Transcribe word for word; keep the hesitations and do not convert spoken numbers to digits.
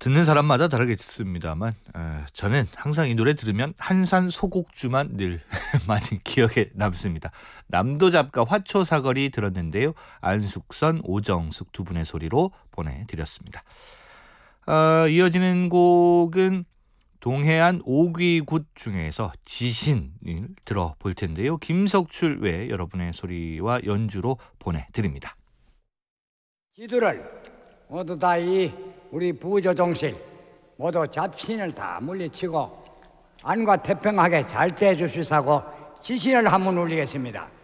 듣는 사람마다 다르겠습니다만 어, 저는 항상 이 노래 들으면 한산 소곡주만 늘 많이 기억에 남습니다. 남도잡과 화초사거리 들었는데요. 안숙선, 오정숙 두 분의 소리로 보내드렸습니다. 어, 이어지는 곡은 동해안 오귀굿 중에서 지신을 들어볼 텐데요. 김석출 외 여러분의 소리와 연주로 보내드립니다. 지도를 모두 다 이 우리 부조종실 모두 잡신을 다 물리치고 안과 태평하게 잘 떼주시사고 지신을 한번 울리겠습니다.